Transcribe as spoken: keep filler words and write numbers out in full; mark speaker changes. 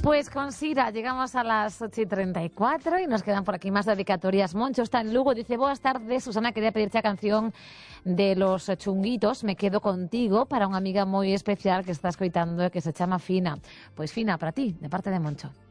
Speaker 1: Pues con Sira llegamos a las ocho y treinta y cuatro y nos quedan por aquí más dedicatorias. Moncho está en Lugo, dice, buenas tardes, Susana, quería pedirte la canción de Los Chunguitos, Me quedo contigo, para una amiga muy especial que está escoitando, que se llama Fina. Pues Fina, para ti, de parte de Moncho.